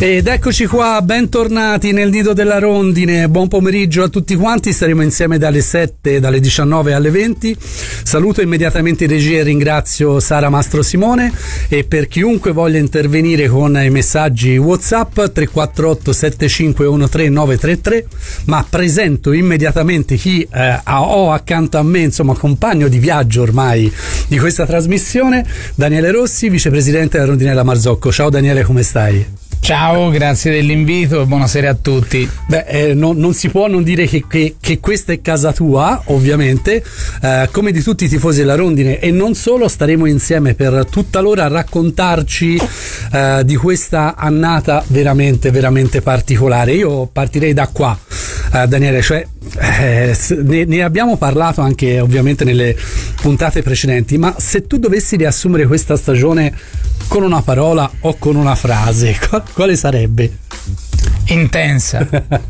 Ed eccoci qua, bentornati nel Nido della Rondine, buon pomeriggio a tutti quanti, staremo insieme dalle 7, dalle 19 alle 20. Saluto immediatamente in regia e ringrazio Sara Mastro Simone, e per chiunque voglia intervenire con i messaggi WhatsApp 348 7513 933, ma presento immediatamente chi ho accanto a me, insomma compagno di viaggio ormai di questa trasmissione, Daniele Rossi, vicepresidente della Rondinella Marzocco. Ciao Daniele, come stai? Ciao, grazie dell'invito e buonasera a tutti. Non si può non dire che questa è casa tua, ovviamente, come di tutti i tifosi della Rondine, e non solo. Staremo insieme per tutta l'ora a raccontarci di questa annata veramente, veramente particolare. Io partirei da qua, Daniele, cioè ne abbiamo parlato anche ovviamente nelle puntate precedenti, ma se tu dovessi riassumere questa stagione con una parola o con una frase, quale sarebbe? Intensa.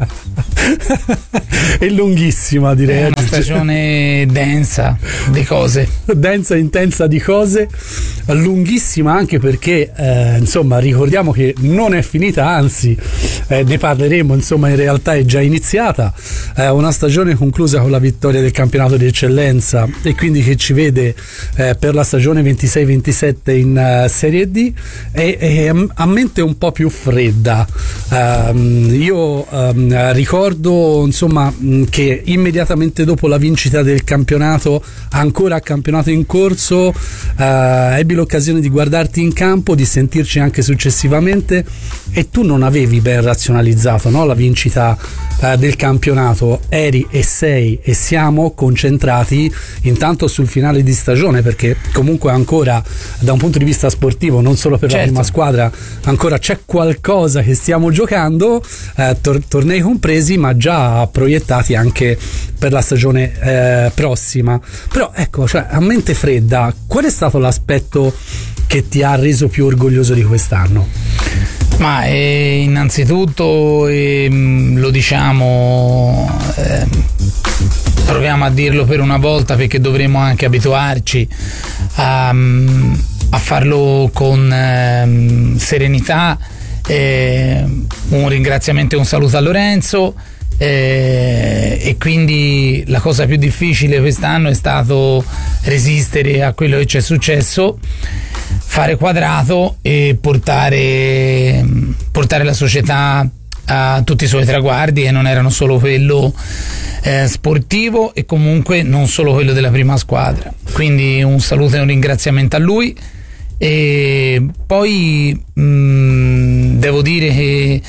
È lunghissima, direi. È una stagione densa di cose. Densa, intensa di cose, lunghissima anche perché insomma ricordiamo che non è finita, anzi ne parleremo, insomma in realtà è già iniziata, una stagione conclusa con la vittoria del campionato di eccellenza, e quindi che ci vede per la stagione 26-27 in Serie D, e a mente un po' più fredda. Io ricordo insomma che immediatamente dopo la vincita del campionato, ancora a campionato in corso, ebbi l'occasione di guardarti in campo, di sentirci anche successivamente, e tu non avevi ben razionalizzato, no, la vincita del campionato. Eri e sei e siamo concentrati intanto sul finale di stagione, perché comunque ancora da un punto di vista sportivo, non solo per la prima squadra, ancora c'è qualcosa che stiamo giocando, tornei compresi, ma già proiettati anche per la stagione prossima. Però ecco, cioè, a mente fredda, qual è stato l'aspetto che ti ha reso più orgoglioso di quest'anno? Ma innanzitutto lo diciamo, proviamo a dirlo per una volta, perché dovremo anche abituarci a farlo con serenità. Un ringraziamento e un saluto a Lorenzo, e quindi la cosa più difficile quest'anno è stato resistere a quello che ci è successo, fare quadrato e portare la società a tutti i suoi traguardi, e non erano solo quello sportivo, e comunque non solo quello della prima squadra. Quindi un saluto e un ringraziamento a lui. E poi devo dire che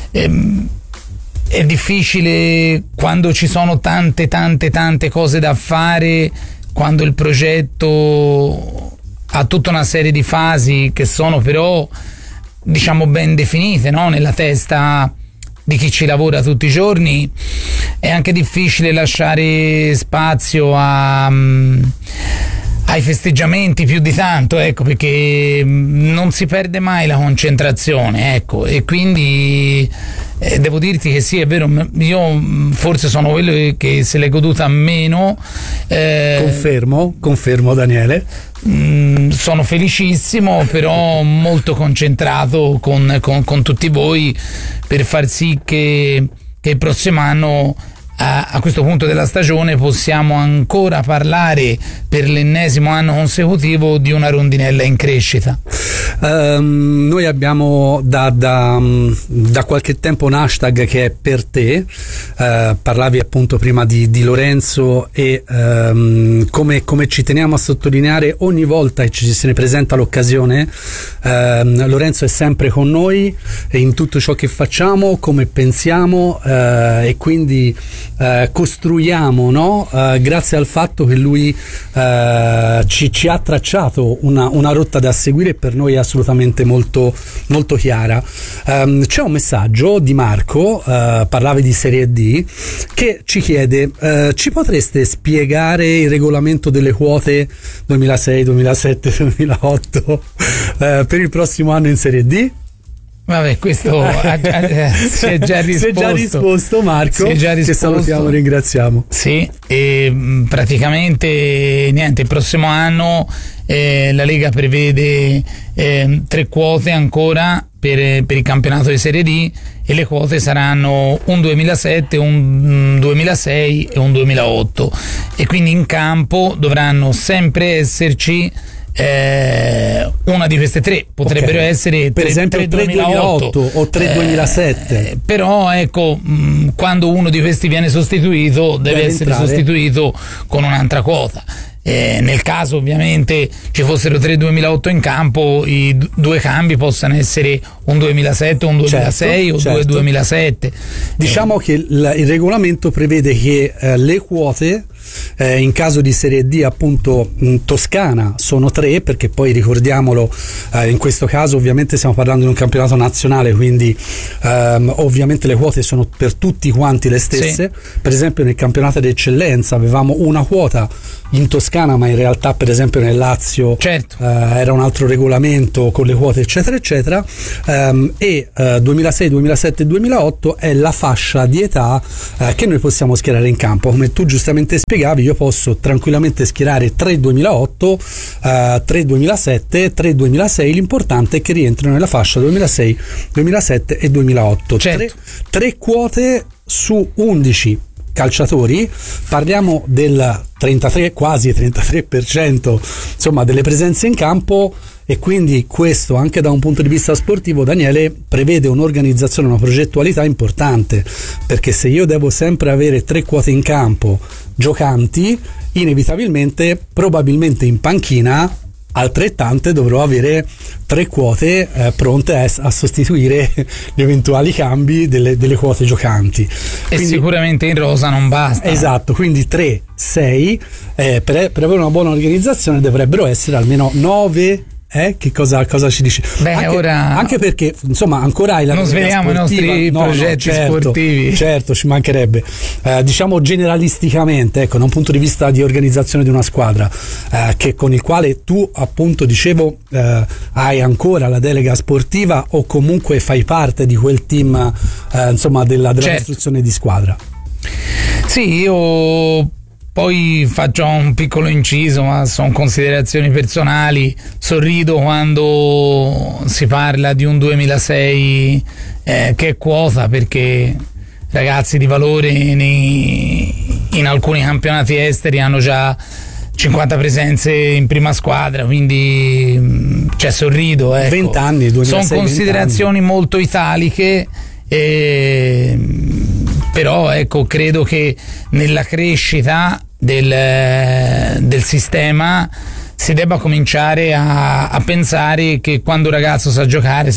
è difficile quando ci sono tante cose da fare, quando il progetto ha tutta una serie di fasi che sono però, diciamo, ben definite, no? Nella testa di chi ci lavora tutti i giorni. È anche difficile lasciare spazio ai festeggiamenti più di tanto, ecco, perché non si perde mai la concentrazione, ecco, e quindi devo dirti che sì, è vero, io forse sono quello che se l'è goduta meno. Confermo Daniele. Sono felicissimo, però molto concentrato con tutti voi per far sì che il prossimo anno, a questo punto della stagione, possiamo ancora parlare per l'ennesimo anno consecutivo di una rondinella in crescita. Noi abbiamo da qualche tempo un hashtag che è per te. Parlavi appunto prima di Lorenzo, e come ci teniamo a sottolineare ogni volta che se ne presenta l'occasione, Lorenzo è sempre con noi in tutto ciò che facciamo, come pensiamo, e quindi costruiamo, no? Grazie al fatto che lui ci ha tracciato una rotta da seguire, e per noi è assolutamente molto, molto chiara. C'è un messaggio di Marco, parlavi di Serie D, che ci chiede: ci potreste spiegare il regolamento delle quote 2006, 2007, 2008 per il prossimo anno in Serie D? Vabbè, questo si è già risposto. Si è già risposto, Marco, che salutiamo e ringraziamo. Sì, e praticamente niente, il prossimo anno la Lega prevede 3 quote ancora, per il campionato di Serie D, e le quote saranno un 2007, un 2006 e un 2008, e quindi in campo dovranno sempre esserci una di queste tre. Potrebbero essere per esempio 3 2008 o 3 2007, però ecco, quando uno di questi viene sostituito deve essere entrare. sostituito con un'altra quota. Nel caso ovviamente ci fossero 3 2008 in campo, i due cambi possano essere un 2007 o un 2006 o 2 2007. Diciamo che il regolamento prevede che le quote in caso di Serie D appunto in Toscana sono 3, perché poi ricordiamolo, in questo caso ovviamente stiamo parlando di un campionato nazionale, quindi ovviamente le quote sono per tutti quanti le stesse. Sì. Per esempio nel campionato d'eccellenza avevamo una quota in Toscana, ma in realtà per esempio nel Lazio era un altro regolamento con le quote eccetera eccetera, e 2006, 2007 e 2008 è la fascia di età che noi possiamo schierare in campo. Come tu giustamente spiegavi, io posso tranquillamente schierare 3 2008, 3 2007, 3 2006, l'importante è che rientrino nella fascia 2006, 2007 e 2008. Certo. 3 quote su 11 calciatori, parliamo del 33, quasi 33% insomma delle presenze in campo, e quindi questo anche da un punto di vista sportivo, Daniele, prevede un'organizzazione, una progettualità importante, perché se io devo sempre avere 3 quote in campo giocanti, inevitabilmente probabilmente in panchina altrettante dovrò avere 3 quote pronte a sostituire gli eventuali cambi delle quote giocanti, e quindi, sicuramente in rosa non basta. Esatto, quindi 3, 6 per avere una buona organizzazione dovrebbero essere almeno 9. Che cosa ci dici? Beh, anche perché insomma ancora hai la non sveliamo i nostri progetti sportivi. Certo, ci mancherebbe. Diciamo generalisticamente, ecco, da un punto di vista di organizzazione di una squadra, che con il quale tu appunto dicevo hai ancora la delega sportiva, o comunque fai parte di quel team insomma della costruzione di squadra. Sì, io poi faccio un piccolo inciso, ma sono considerazioni personali. Sorrido quando si parla di un 2006 che è quota, perché ragazzi di valore in alcuni campionati esteri hanno già 50 presenze in prima squadra, quindi sorrido, ecco. 20 anni, 2006, sono considerazioni molto italiche, però ecco, credo che nella crescita del sistema si debba cominciare a pensare che quando un ragazzo sa giocare.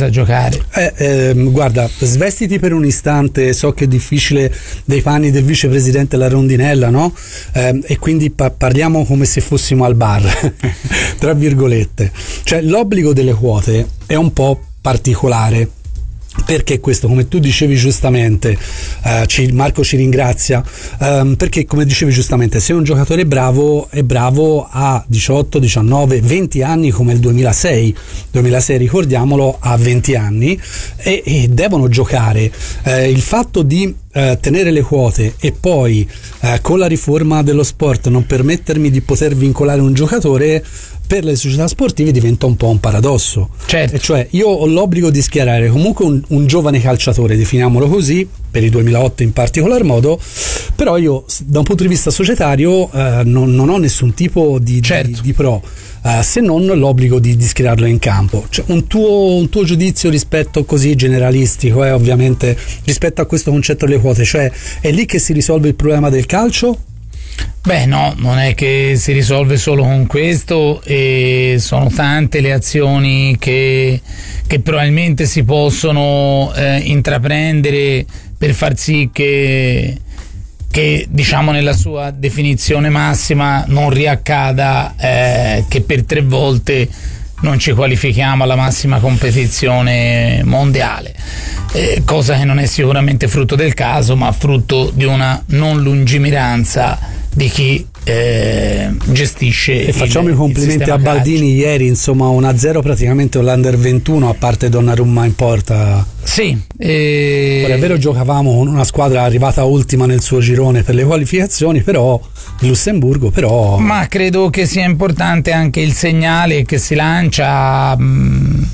Guarda, svestiti per un istante, so che è difficile, dei panni del vicepresidente La Rondinella, no? E quindi parliamo come se fossimo al bar tra virgolette. Cioè, l'obbligo delle quote è un po' particolare. Perché questo, come tu dicevi giustamente, Marco ci ringrazia, perché come dicevi giustamente, se un giocatore è bravo a 18, 19, 20 anni, come il 2006 ricordiamolo, a 20 anni, e devono giocare. Il fatto di tenere le quote e poi con la riforma dello sport non permettermi di poter vincolare un giocatore, per le società sportive diventa un po' un paradosso. Certo. E cioè, io ho l'obbligo di schierare comunque un giovane calciatore, definiamolo così, per il 2008 in particolar modo, però io da un punto di vista societario non ho nessun tipo di pro, se non l'obbligo di schierarlo in campo. Cioè, un tuo giudizio rispetto, così generalistico, ovviamente, rispetto a questo concetto delle quote, cioè è lì che si risolve il problema del calcio? Beh, no, non è che si risolve solo con questo, e sono tante le azioni che probabilmente si possono intraprendere per far sì che diciamo nella sua definizione massima non riaccada che per 3 volte non ci qualifichiamo alla massima competizione mondiale, cosa che non è sicuramente frutto del caso, ma frutto di una non lungimiranza di chi gestisce. E facciamo i complimenti a Baldini ieri, insomma 1-0 praticamente l'Under 21, a parte Donnarumma in porta. Sì, è vero, giocavamo con una squadra arrivata ultima nel suo girone per le qualificazioni, però il Lussemburgo, però. Ma credo che sia importante anche il segnale che si lancia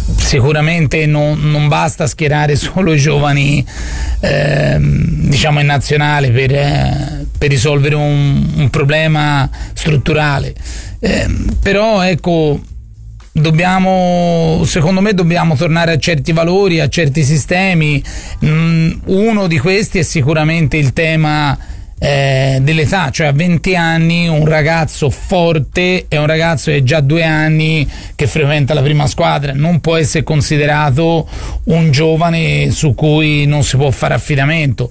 sicuramente non basta schierare solo i giovani diciamo in nazionale per risolvere un problema strutturale, però ecco, secondo me dobbiamo tornare a certi valori, a certi sistemi. Uno di questi è sicuramente il tema dell'età, cioè a 20 anni un ragazzo forte è un ragazzo che già 2 anni che frequenta la prima squadra, non può essere considerato un giovane su cui non si può fare affidamento.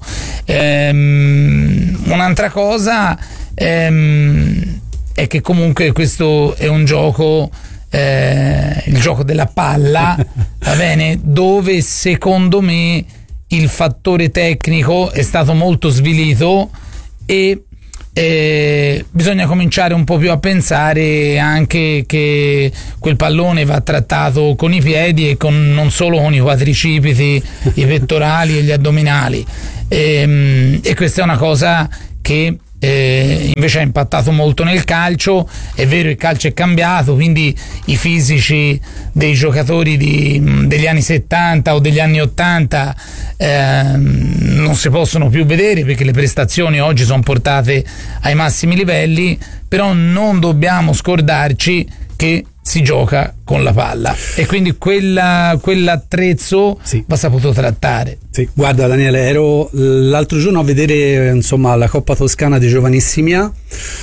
Un'altra cosa è che comunque questo è un gioco, il gioco della palla, va bene, dove secondo me il fattore tecnico è stato molto svilito e bisogna cominciare un po' più a pensare anche che quel pallone va trattato con i piedi e non solo con i quadricipiti, i pettorali e gli addominali, e questa è una cosa che invece ha impattato molto nel calcio. È vero, il calcio è cambiato, quindi i fisici dei giocatori degli anni 70 o degli anni 80 non si possono più vedere perché le prestazioni oggi sono portate ai massimi livelli, però non dobbiamo scordarci che si gioca con la palla e quindi quell'attrezzo sì, va saputo trattare. Sì, guarda Daniele, ero l'altro giorno a vedere insomma la Coppa Toscana di Giovanissimi A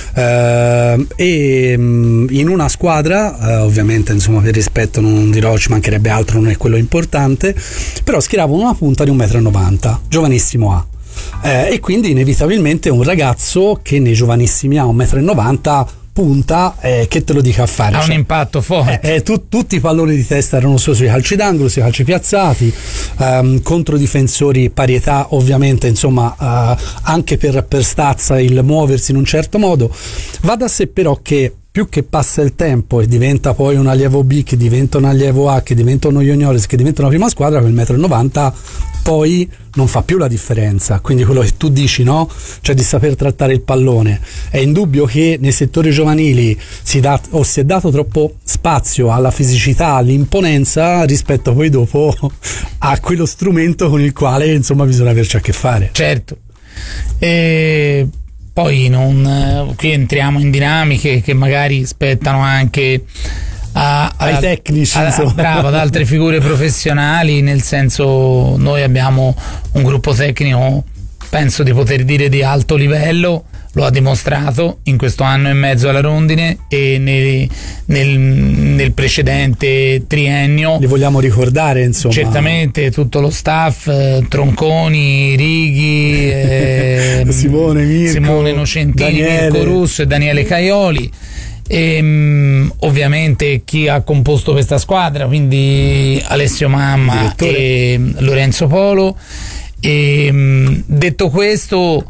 e in una squadra ovviamente insomma per rispetto non dirò, ci mancherebbe altro, non è quello importante, però schieravano una punta di 1,90 m, Giovanissimo A. E quindi inevitabilmente un ragazzo che nei Giovanissimi A 1,90 m punta, che te lo dica a fare, ha un impatto forte, tutti i palloni di testa erano sui calci d'angolo, sui calci piazzati, contro difensori parietà ovviamente, insomma anche per stazza il muoversi in un certo modo. Va da sé però che più che passa il tempo e diventa poi un allievo B, che diventa un allievo A, che diventa uno juniores, che diventa una prima squadra, quel 1,90 m poi non fa più la differenza. Quindi quello che tu dici, no? Cioè di saper trattare il pallone. È indubbio che nei settori giovanili si è dato troppo spazio alla fisicità, all'imponenza rispetto poi dopo a quello strumento con il quale insomma bisogna averci a che fare. Certo. E poi qui entriamo in dinamiche che magari spettano anche ai tecnici, bravo, ad altre figure professionali, nel senso, noi abbiamo un gruppo tecnico, penso di poter dire, di alto livello, lo ha dimostrato in questo anno e mezzo alla Rondine e nel precedente triennio. Li vogliamo ricordare, insomma. Certamente tutto lo staff, Tronconi, Righi, Simone Nocentini, Mirko Russo e Daniele Caioli. E ovviamente chi ha composto questa squadra, quindi Alessio Mamma e Lorenzo Polo. E detto questo,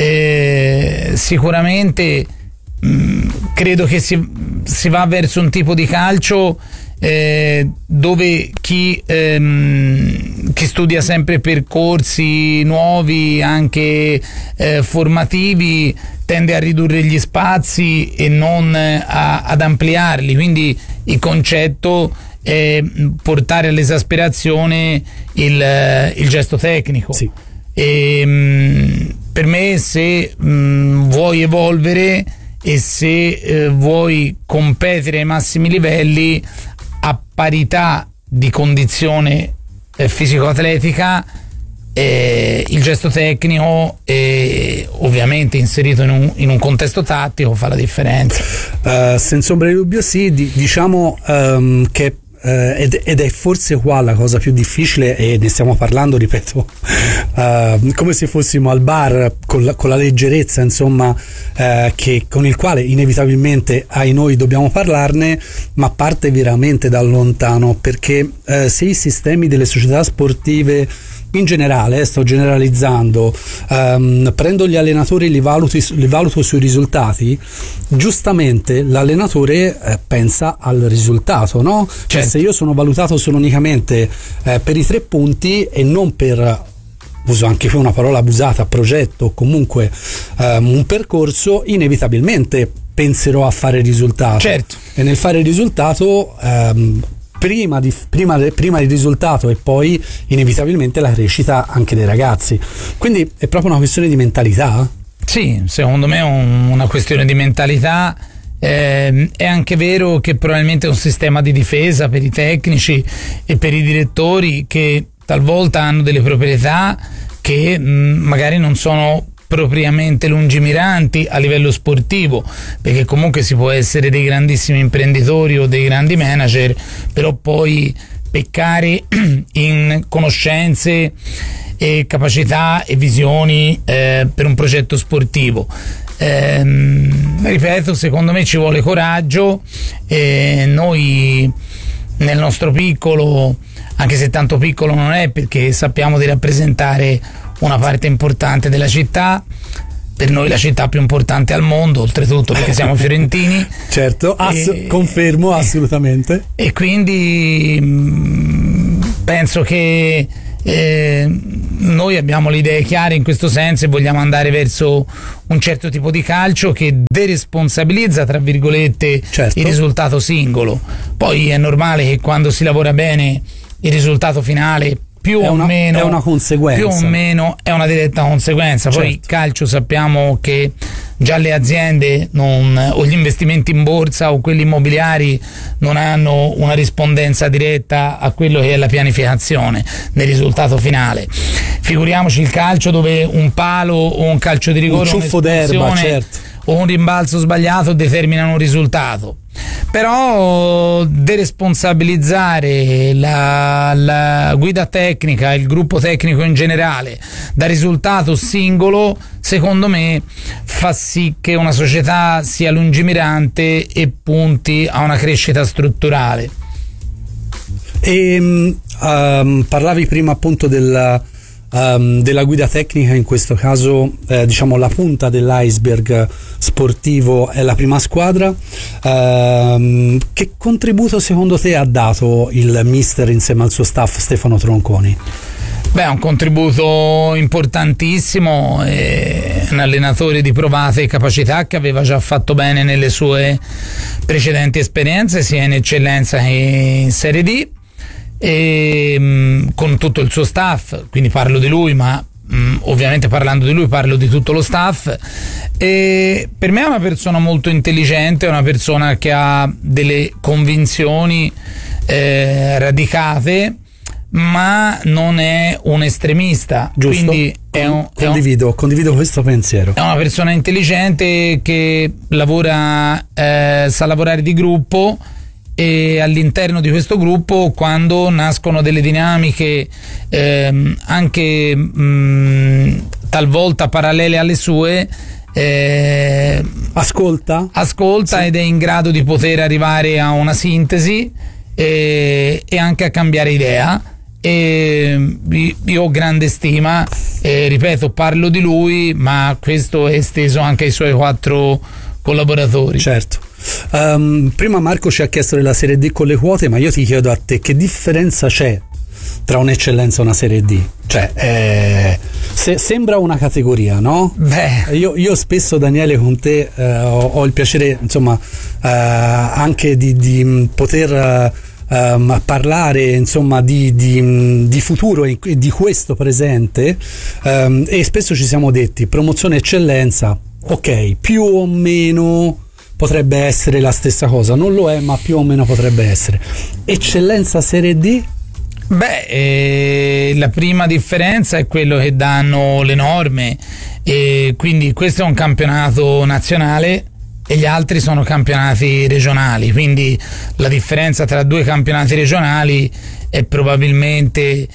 sicuramente credo che si va verso un tipo di calcio dove chi studia sempre percorsi nuovi, anche formativi, tende a ridurre gli spazi e non ad ampliarli, quindi il concetto è portare all'esasperazione il gesto tecnico. Sì. E per me, se vuoi evolvere e se vuoi competere ai massimi livelli a parità di condizione fisico-atletica, il gesto tecnico, ovviamente inserito in un contesto tattico, fa la differenza. Senza ombra di dubbio sì, diciamo che ed è forse qua la cosa più difficile, e ne stiamo parlando, ripeto, come se fossimo al bar, con la leggerezza, insomma, con il quale inevitabilmente ai noi dobbiamo parlarne, ma parte veramente da lontano, perché se i sistemi delle società sportive in generale, sto generalizzando, prendo gli allenatori e li valuto sui risultati, giustamente l'allenatore pensa al risultato, no? Certo. Cioè, se io sono valutato solo unicamente per i 3 punti e non per, uso anche qui una parola abusata, progetto, comunque un percorso, inevitabilmente penserò a fare il risultato. Certo. E nel fare il risultato prima il risultato e poi inevitabilmente la crescita anche dei ragazzi. Quindi è proprio una questione di mentalità? Sì, secondo me è una questione di mentalità. È anche vero che probabilmente è un sistema di difesa per i tecnici e per i direttori che talvolta hanno delle proprietà che magari non sono propriamente lungimiranti a livello sportivo, perché comunque si può essere dei grandissimi imprenditori o dei grandi manager, però poi peccare in conoscenze e capacità e visioni per un progetto sportivo. Ripeto, secondo me ci vuole coraggio, noi nel nostro piccolo, anche se tanto piccolo non è, perché sappiamo di rappresentare una parte importante della città, per noi la città più importante al mondo, oltretutto perché siamo fiorentini. Certo, confermo assolutamente. E quindi penso che noi abbiamo le idee chiare in questo senso e vogliamo andare verso un certo tipo di calcio che deresponsabilizza, tra virgolette, certo, il risultato singolo. Poi è normale che quando si lavora bene il risultato finale più o meno è una conseguenza, più o meno è una diretta conseguenza. Poi certo, il calcio sappiamo che già le aziende o gli investimenti in borsa o quelli immobiliari non hanno una rispondenza diretta a quello che è la pianificazione del risultato finale. Figuriamoci il calcio, dove un palo o un calcio di rigore, un ciuffo d'erba, certo, o un rimbalzo sbagliato determinano un risultato. Però deresponsabilizzare la guida tecnica, il gruppo tecnico in generale, da risultato singolo, secondo me fa sì che una società sia lungimirante e punti a una crescita strutturale. E parlavi prima appunto della guida tecnica, in questo caso diciamo la punta dell'iceberg sportivo è la prima squadra. Che contributo secondo te ha dato il mister insieme al suo staff Stefano Tronconi? Beh, un contributo importantissimo, un allenatore di provate capacità che aveva già fatto bene nelle sue precedenti esperienze sia in eccellenza che in Serie D, e con tutto il suo staff, quindi parlo di lui, ma ovviamente parlando di lui parlo di tutto lo staff. E per me è una persona molto intelligente, è una persona che ha delle convinzioni radicate, ma non è un estremista. Giusto. Quindi condivido questo pensiero. È una persona intelligente che lavora, sa lavorare di gruppo, e all'interno di questo gruppo, quando nascono delle dinamiche anche talvolta parallele alle sue, ascolta sì, ed è in grado di poter arrivare a una sintesi e anche a cambiare idea. E io ho grande stima, ripeto, parlo di lui, ma questo è esteso anche ai suoi 4 collaboratori. Certo. Prima Marco ci ha chiesto della Serie D con le quote, ma io ti chiedo a te che differenza c'è tra un'eccellenza e una Serie D? Cioè, sembra una categoria, no? Beh, io spesso, Daniele, con te ho il piacere, insomma, anche di poter parlare, insomma, di futuro e di questo presente, e spesso ci siamo detti promozione eccellenza, ok, più o meno potrebbe essere la stessa cosa, non lo è, ma più o meno potrebbe essere. Eccellenza Serie D? Beh, la prima differenza è quello che danno le norme, e quindi questo è un campionato nazionale e gli altri sono campionati regionali, quindi la differenza tra 2 campionati regionali è probabilmente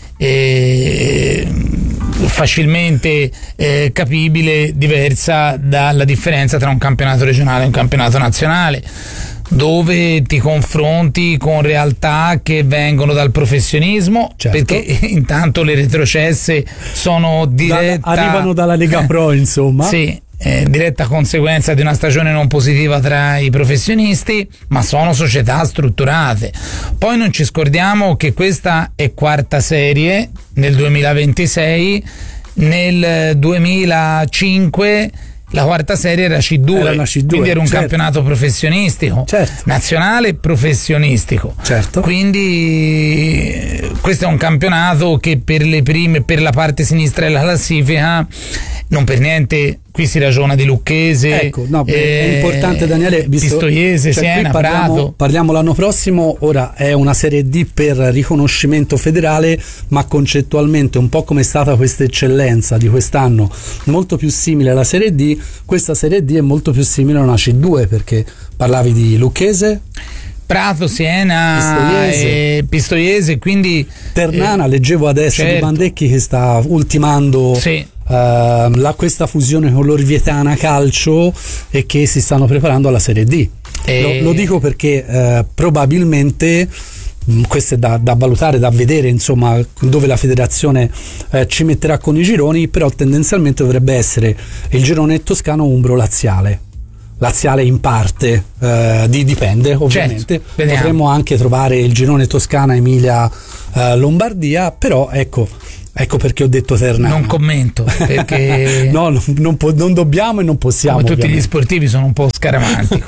facilmente capibile, diversa dalla differenza tra un campionato regionale e un campionato nazionale, dove ti confronti con realtà che vengono dal professionismo, certo, perché intanto le retrocesse sono arrivano dalla Lega Pro, insomma. Sì, diretta conseguenza di una stagione non positiva tra i professionisti, ma sono società strutturate. Poi non ci scordiamo che questa è 4ª serie nel 2026, nel 2005 la quarta serie era C2, era la C2, quindi era un certo, campionato professionistico, certo, nazionale professionistico, certo. Quindi questo è un campionato che per la parte sinistra della classifica non per niente qui si ragiona di Lucchese, ecco, no, è importante, Daniele, Pistoiese, cioè, Siena, Prato. Parliamo l'anno prossimo, ora è una Serie D per riconoscimento federale, ma concettualmente un po' come è stata questa eccellenza di quest'anno, molto più simile alla Serie D. Questa Serie D è molto più simile a una C2, perché parlavi di Lucchese, Prato, Siena, Pistoiese, quindi Ternana, leggevo adesso, certo, di Bandecchi che sta ultimando, sì, questa fusione con l'Orvietana Calcio e che si stanno preparando alla Serie D. Lo dico perché probabilmente questo è da valutare, da vedere, insomma, dove la federazione ci metterà con i gironi, però tendenzialmente dovrebbe essere il girone toscano, umbro, laziale in parte, dipende ovviamente, certo, potremmo anche trovare il girone Toscana, Emilia, Lombardia, però ecco perché ho detto Ternana. Non commento perché no, non dobbiamo e non possiamo. Come tutti gli sportivi sono un po' scaramantico.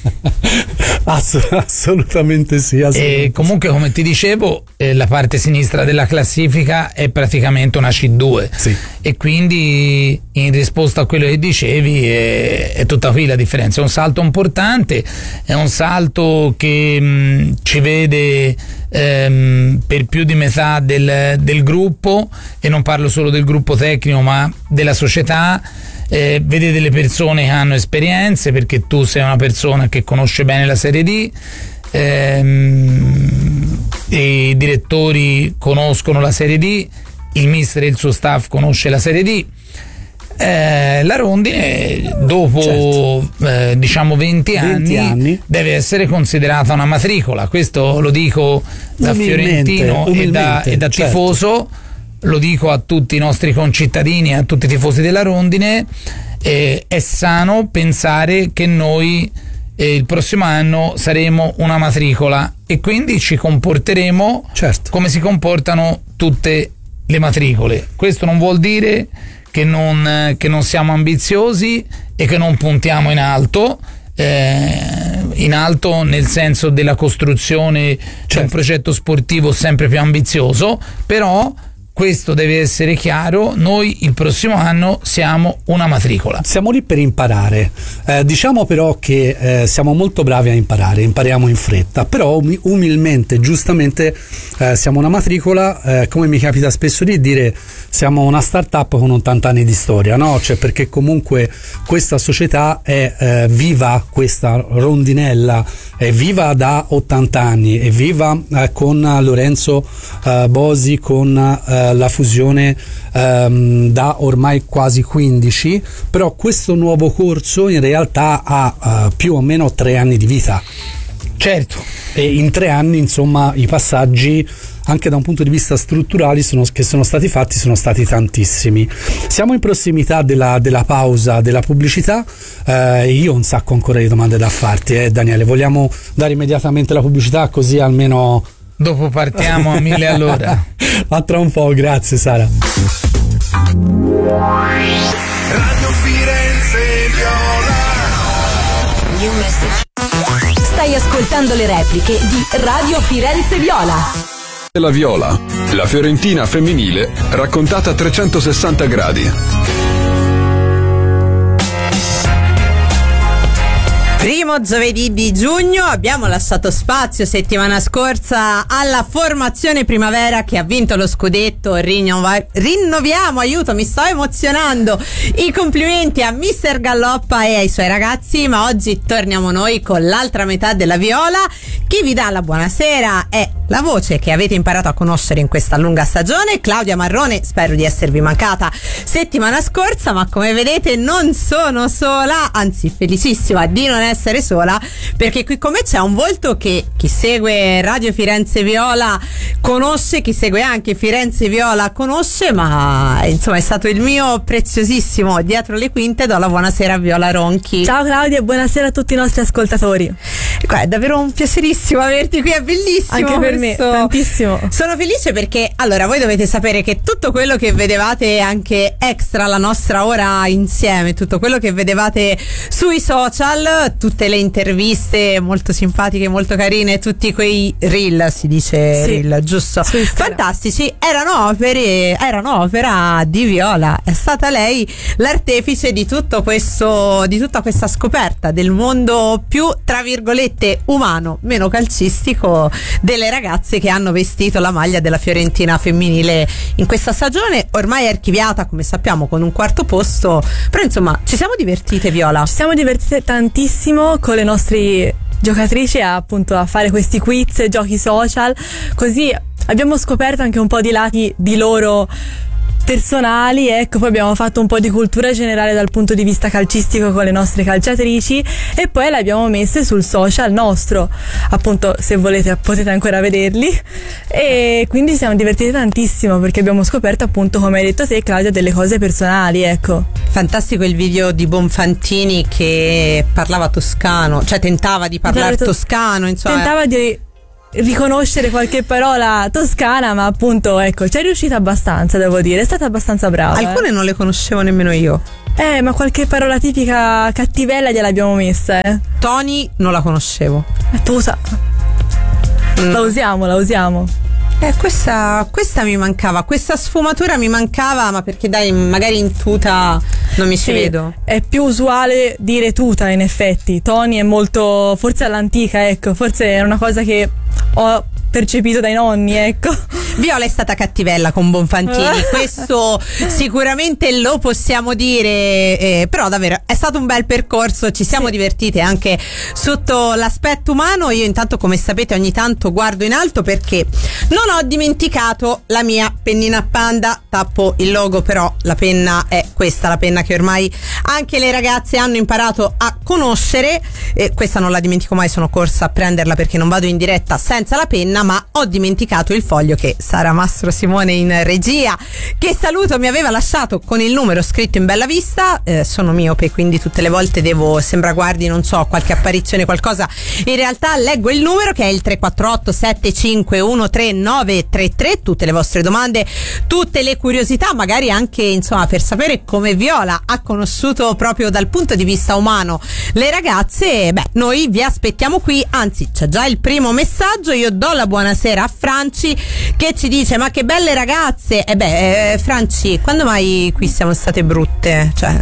Assolutamente sì. E comunque, come ti dicevo, la parte sinistra della classifica è praticamente una C2, sì, e quindi in risposta a quello che dicevi è tutta qui la differenza. È un salto importante, è un salto che ci vede per più di metà del gruppo, e non parlo solo del gruppo tecnico ma della società. Vede delle persone che hanno esperienze, perché tu sei una persona che conosce bene la Serie D, i direttori conoscono la Serie D, il mister e il suo staff conosce la Serie D. La Rondine dopo, certo, diciamo 20 anni deve essere considerata una matricola. Questo lo dico da fiorentino e da certo, tifoso, lo dico a tutti i nostri concittadini, a tutti i tifosi della Rondine. È sano pensare che noi il prossimo anno saremo una matricola, e quindi ci comporteremo, certo, come si comportano tutte le matricole. Questo non vuol dire che non siamo ambiziosi e che non puntiamo in alto nel senso della costruzione, certo, di un progetto sportivo sempre più ambizioso, però questo deve essere chiaro: noi il prossimo anno siamo una matricola. Siamo lì per imparare, diciamo però che siamo molto bravi a imparare, impariamo in fretta, però umilmente, giustamente, siamo una matricola, come mi capita spesso di dire, siamo una start-up con 80 anni di storia, no? Cioè, perché comunque questa società è viva, questa rondinella è viva da 80 anni, è viva con Lorenzo Bosi, con la fusione da ormai quasi 15, però questo nuovo corso in realtà ha più o meno 3 anni di vita. Certo. E in 3 anni, insomma, i passaggi anche da un punto di vista strutturali che sono stati fatti sono stati tantissimi. Siamo in prossimità della pausa della pubblicità. Io ho un sacco ancora di domande da farti, Daniele. Vogliamo dare immediatamente la pubblicità, così almeno dopo partiamo a 1000 all'ora. A tra un po', grazie Sara. Radio Firenze Viola. Stai ascoltando le repliche di Radio Firenze Viola. La Viola, la Fiorentina femminile raccontata a 360 gradi. Primo giovedì di giugno abbiamo lasciato spazio settimana scorsa alla formazione primavera che ha vinto lo scudetto. Rinnoviamo, aiuto, mi sto emozionando, i complimenti a Mister Galloppa e ai suoi ragazzi, ma oggi torniamo noi con l'altra metà della Viola. Chi vi dà la buonasera è la voce che avete imparato a conoscere in questa lunga stagione, Claudia Marrone. Spero di esservi mancata settimana scorsa, ma come vedete non sono sola, anzi felicissima di non essere sola, perché qui con me c'è un volto che chi segue Radio Firenze Viola conosce, chi segue anche Firenze Viola conosce, ma insomma è stato il mio preziosissimo dietro le quinte. Do la buonasera a Viola Ronchi. Ciao Claudia e buonasera a tutti i nostri ascoltatori. È davvero un piacerissimo averti qui, è bellissimo. Anche per me, tantissimo. Sono felice perché, allora, voi dovete sapere che tutto quello che vedevate anche extra la nostra ora insieme, tutto quello che vedevate sui social, tutte le interviste molto simpatiche, molto carine, tutti quei reel, si dice reel, giusto? Fantastici, erano opera di Viola. È stata lei l'artefice di tutto questo, di tutta questa scoperta del mondo più, tra virgolette, umano, meno calcistico, delle ragazze che hanno vestito la maglia della Fiorentina femminile in questa stagione, ormai archiviata, come sappiamo, con un quarto posto. Però insomma, ci siamo divertite, Viola? Ci siamo divertite tantissimo con le nostre giocatrici appunto a fare questi quiz, giochi social, così abbiamo scoperto anche un po' di lati di loro personali, ecco. Poi abbiamo fatto un po' di cultura generale dal punto di vista calcistico con le nostre calciatrici e poi le abbiamo messe sul social nostro, appunto, se volete potete ancora vederli, e quindi siamo divertiti tantissimo perché abbiamo scoperto, appunto, come hai detto te, Claudia, delle cose personali, ecco. Fantastico il video di Bonfantini che parlava toscano, cioè tentava di parlare toscano, insomma. Tentava di riconoscere qualche parola toscana, ma appunto, ecco, ci è riuscita abbastanza, devo dire, è stata abbastanza brava. Alcune non le conoscevo nemmeno io. Ma qualche parola tipica cattivella gliel'abbiamo messa, Tony non la conoscevo. Tu sa. La usiamo. Questa mi mancava, questa sfumatura mi mancava, ma perché dai, magari in tuta non mi ci vedo. È più usuale dire tuta, in effetti. Tony è molto, forse all'antica, ecco, forse è una cosa che ho percepito dai nonni, ecco. Viola è stata cattivella con Bonfantini, questo sicuramente lo possiamo dire, però davvero è stato un bel percorso, ci siamo divertite anche sotto l'aspetto umano. Io intanto, come sapete, ogni tanto guardo in alto perché non ho dimenticato la mia pennina a panda, tappo il logo, però la penna è questa, la penna che ormai anche le ragazze hanno imparato a conoscere, questa non la dimentico mai, sono corsa a prenderla perché non vado in diretta senza la penna, ma ho dimenticato il foglio che Sara Mastro Simone in regia, che saluto, mi aveva lasciato con il numero scritto in bella vista. Sono miope, quindi tutte le volte sembra guardi, non so, qualche apparizione, qualcosa. In realtà leggo il numero, che è il 348 751 3933, tutte le vostre domande, tutte le curiosità, magari anche, insomma, per sapere come Viola ha conosciuto proprio dal punto di vista umano le ragazze. Noi vi aspettiamo qui, anzi c'è già il primo messaggio. Io do la buonasera a Franci che ci dice: ma che belle ragazze. Franci, quando mai qui siamo state brutte? Cioè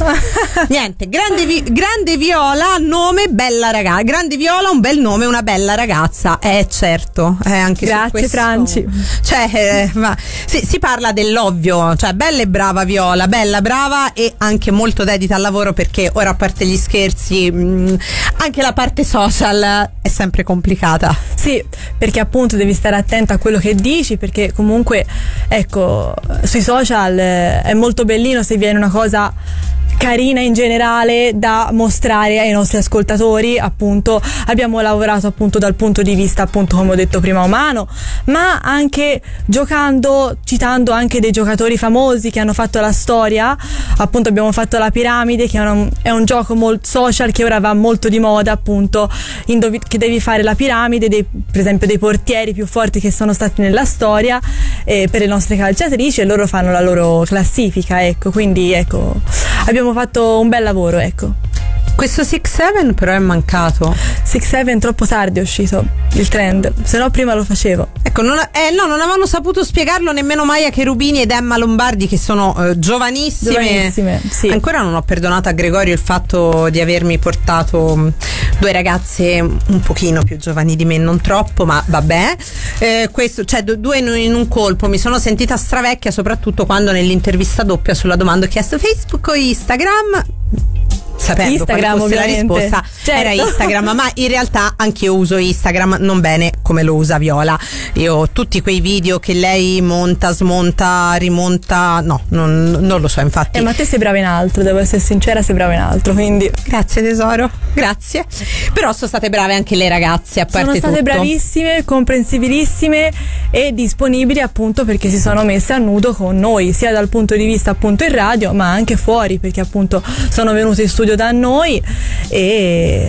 niente, grande Viola, nome bella ragazza, grande Viola, un bel nome, una bella ragazza, certo, anche grazie su questo, Franci. Cioè si parla dell'ovvio, cioè bella e brava Viola, bella, brava e anche molto dedita al lavoro, perché ora, a parte gli scherzi, anche la parte social è sempre complicata. Sì, perché appunto devi stare attenta a quello che dici, perché comunque, ecco, sui social è molto bellino se viene una cosa carina in generale da mostrare ai nostri ascoltatori. Appunto abbiamo lavorato appunto dal punto di vista, appunto, come ho detto prima, umano, ma anche giocando, citando anche dei giocatori famosi che hanno fatto la storia. Appunto abbiamo fatto la piramide, che è un gioco molto social che ora va molto di moda, appunto, che devi fare la piramide per esempio dei portieri più forti che sono stati nella storia, per le nostre calciatrici, e loro fanno la loro classifica, ecco. Quindi, ecco, abbiamo fatto un bel lavoro, ecco. Questo 6-7 però è mancato. 6-7 troppo tardi è uscito il trend, se no prima lo facevo. Ecco, non avevano saputo spiegarlo nemmeno Maia Cherubini ed Emma Lombardi, che sono giovanissime. Sì. Ancora non ho perdonato a Gregorio il fatto di avermi portato due ragazze un pochino più giovani di me, non troppo, ma vabbè. Questo, cioè due in un colpo. Mi sono sentita stravecchia, soprattutto quando nell'intervista doppia sulla domanda ho chiesto Facebook o Instagram, sapendo Instagram, quale fosse la risposta. Certo. Era Instagram, ma in realtà anch'io uso Instagram, non bene come lo usa Viola. Io tutti quei video che lei monta, smonta, rimonta, no, non lo so, infatti. Ma te sei brava in altro, devo essere sincera, sei brava in altro, quindi grazie tesoro, grazie. Però sono state brave anche le ragazze, a parte sono state tutto bravissime, comprensibilissime e disponibili, appunto, perché si sono messe a nudo con noi, sia dal punto di vista, appunto, in radio, ma anche fuori, perché appunto sono venute in studio da noi e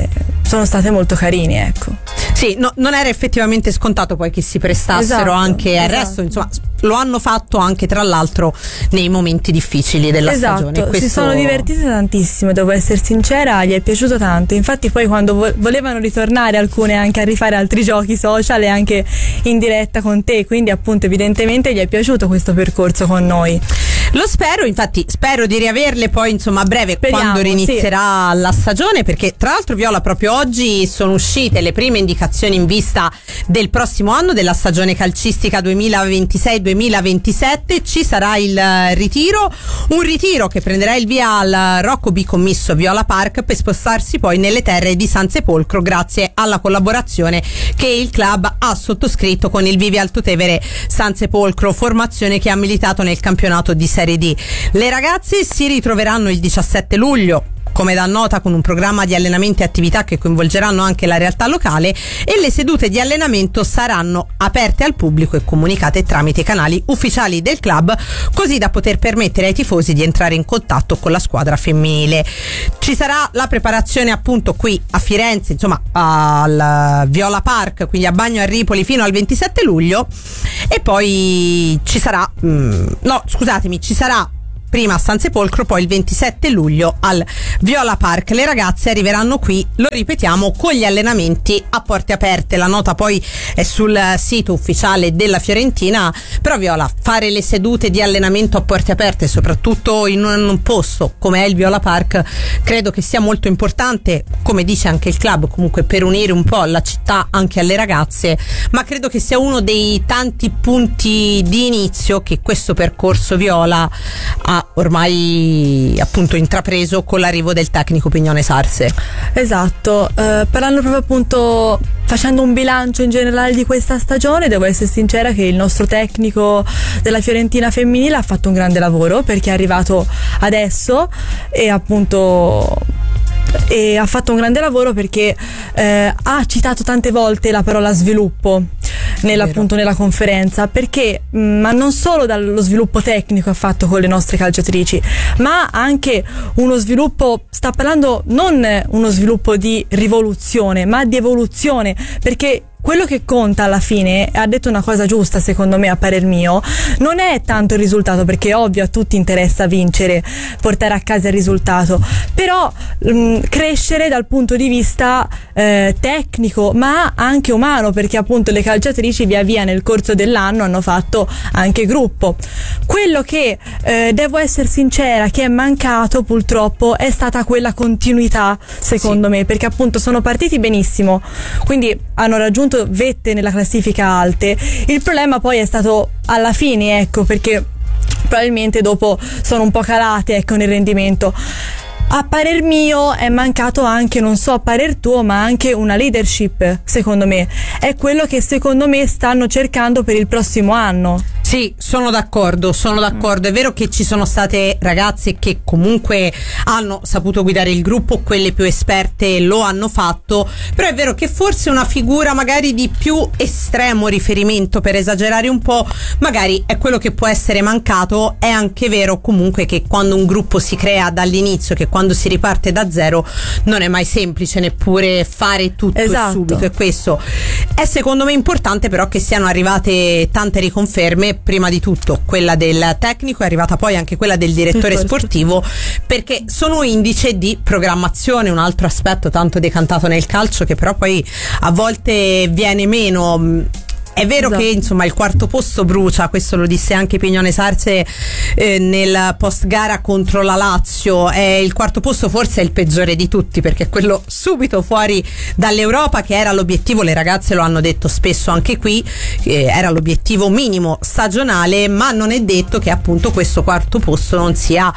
sono state molto carini, ecco. Sì, no, non era effettivamente scontato poi che si prestassero anche al resto, insomma lo hanno fatto anche tra l'altro nei momenti difficili della stagione. Esatto, si sono divertite tantissimo, devo essere sincera, gli è piaciuto tanto, infatti poi quando volevano ritornare alcune anche a rifare altri giochi social e anche in diretta con te, quindi appunto evidentemente gli è piaciuto questo percorso con noi. Lo spero, infatti spero di riaverle poi insomma a breve. Speriamo, quando rinizierà la stagione, perché tra l'altro Viola proprio oggi sono uscite le prime indicazioni in vista del prossimo anno, della stagione calcistica 2026-2027. Ci sarà il ritiro, un ritiro che prenderà il via al Rocco Bicommisso Viola Park per spostarsi poi nelle terre di San Sepolcro grazie alla collaborazione che il club ha sottoscritto con il Vivi Alto Tevere San Sepolcro, formazione che ha militato nel campionato di Serie D. Le ragazze si ritroveranno il 17 luglio, come da nota, con un programma di allenamenti e attività che coinvolgeranno anche la realtà locale, e le sedute di allenamento saranno aperte al pubblico e comunicate tramite i canali ufficiali del club, così da poter permettere ai tifosi di entrare in contatto con la squadra femminile. Ci sarà la preparazione appunto qui a Firenze, insomma al Viola Park, quindi a Bagno a Ripoli fino al 27 luglio, e poi ci sarà ci sarà prima a San Sepolcro, poi il 27 luglio al Viola Park. Le ragazze arriveranno qui, lo ripetiamo, con gli allenamenti a porte aperte. La nota poi è sul sito ufficiale della Fiorentina, però Viola, fare le sedute di allenamento a porte aperte, soprattutto in un posto come è il Viola Park, credo che sia molto importante, come dice anche il club, comunque per unire un po' la città anche alle ragazze, ma credo che sia uno dei tanti punti di inizio che questo percorso Viola ha ormai appunto intrapreso con l'arrivo del tecnico Pignone Sarse. Esatto, parlando proprio appunto, facendo un bilancio in generale di questa stagione, devo essere sincera che il nostro tecnico della Fiorentina femminile ha fatto un grande lavoro, perché è arrivato adesso e appunto ha fatto un grande lavoro perché ha citato tante volte la parola sviluppo appunto nella conferenza, perché ma non solo dallo sviluppo tecnico ha fatto con le nostre calciatrici, ma anche uno sviluppo, sta parlando non uno sviluppo di rivoluzione ma di evoluzione, perché quello che conta alla fine, ha detto una cosa giusta secondo me a parer mio, non è tanto il risultato, perché è ovvio, a tutti interessa vincere, portare a casa il risultato, però crescere dal punto di vista tecnico ma anche umano, perché appunto le calciatrici via via nel corso dell'anno hanno fatto anche gruppo. Quello che devo essere sincera che è mancato purtroppo è stata quella continuità, secondo me, perché appunto sono partiti benissimo, quindi hanno raggiunto vette nella classifica alte. Il problema poi è stato alla fine, ecco, perché probabilmente dopo sono un po' calate, ecco, nel rendimento. A parer mio è mancato anche, non so a parer tuo, ma anche una leadership, secondo me. È quello che secondo me stanno cercando per il prossimo anno. Sì, sono d'accordo. È vero che ci sono state ragazze che comunque hanno saputo guidare il gruppo, quelle più esperte lo hanno fatto, però è vero che forse una figura magari di più estremo riferimento, per esagerare un po', magari è quello che può essere mancato. È anche vero comunque che quando un gruppo si crea dall'inizio, che quando si riparte da zero, non è mai semplice neppure fare tutto subito, e questo è secondo me importante, però che siano arrivate tante riconferme. Prima di tutto quella del tecnico, è arrivata poi anche quella del direttore sportivo, perché sono indice di programmazione, un altro aspetto tanto decantato nel calcio che però poi a volte viene meno. È vero che insomma il quarto posto brucia, questo lo disse anche Pignone Sarse nel post gara contro la Lazio. Il quarto posto forse è il peggiore di tutti, perché è quello subito fuori dall'Europa, che era l'obiettivo, le ragazze lo hanno detto spesso anche qui, era l'obiettivo minimo stagionale, ma non è detto che appunto questo quarto posto non sia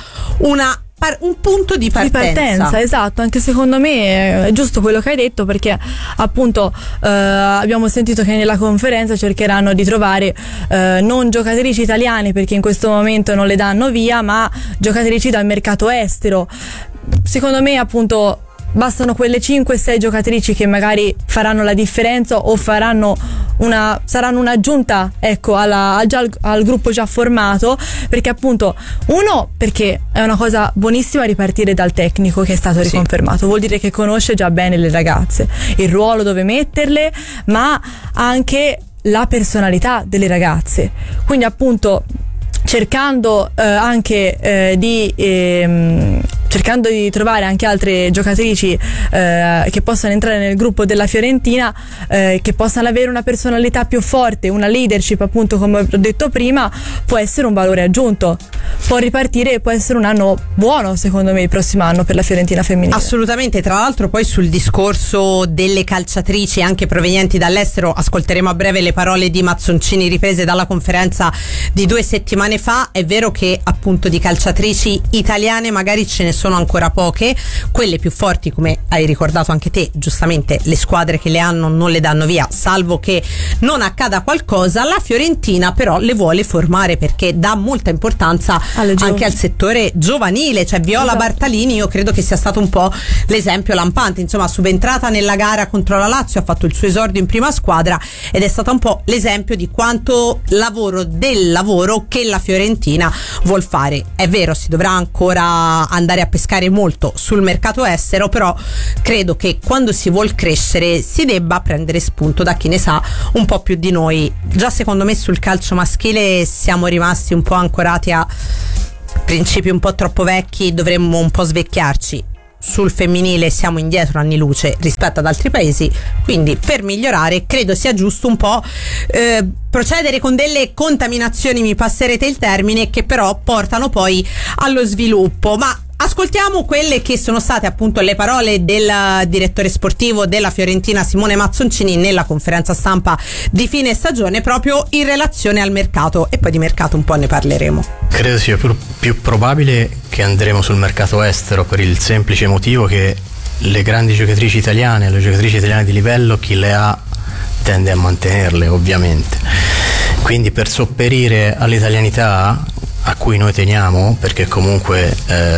un punto di partenza. Esatto, anche secondo me è giusto quello che hai detto, perché appunto abbiamo sentito che nella conferenza cercheranno di trovare non giocatrici italiane, perché in questo momento non le danno via, ma giocatrici dal mercato estero. Secondo me appunto bastano quelle 5-6 giocatrici che magari faranno la differenza o saranno un'aggiunta, ecco, al gruppo già formato, perché appunto perché è una cosa buonissima ripartire dal tecnico che è stato riconfermato, vuol dire che conosce già bene le ragazze, il ruolo dove metterle, ma anche la personalità delle ragazze, quindi appunto cercando di trovare anche altre giocatrici che possano entrare nel gruppo della Fiorentina, che possano avere una personalità più forte, una leadership, appunto, come ho detto prima, può essere un valore aggiunto, può ripartire e può essere un anno buono, secondo me, il prossimo anno per la Fiorentina femminile. Assolutamente. Tra l'altro poi sul discorso delle calciatrici anche provenienti dall'estero ascolteremo a breve le parole di Mazzoncini riprese dalla conferenza di 2 settimane fa. È vero che appunto di calciatrici italiane magari ce ne sono ancora poche, quelle più forti, come hai ricordato anche te giustamente, le squadre che le hanno non le danno via, salvo che non accada qualcosa. La Fiorentina però le vuole formare perché dà molta importanza anche al settore giovanile, cioè Viola Bartalini io credo che sia stato un po' l'esempio lampante, insomma, subentrata nella gara contro la Lazio, ha fatto il suo esordio in prima squadra ed è stata un po' l'esempio di quanto lavoro che la Fiorentina vuol fare. È vero, si dovrà ancora andare a pescare molto sul mercato estero, però credo che quando si vuol crescere si debba prendere spunto da chi ne sa un po' più di noi. Già secondo me sul calcio maschile siamo rimasti un po' ancorati a principi un po' troppo vecchi, dovremmo un po' svecchiarci. Sul femminile siamo indietro anni luce rispetto ad altri paesi, quindi per migliorare credo sia giusto un po' procedere con delle contaminazioni, mi passerete il termine, che però portano poi allo sviluppo. Ma ascoltiamo quelle che sono state appunto le parole del direttore sportivo della Fiorentina Simone Mazzoncini nella conferenza stampa di fine stagione, proprio in relazione al mercato, e poi di mercato un po' ne parleremo. Credo sia più probabile che andremo sul mercato estero, per il semplice motivo che le grandi giocatrici italiane, le giocatrici italiane di livello, chi le ha tende a mantenerle, ovviamente. Quindi per sopperire all'italianità a cui noi teniamo, perché comunque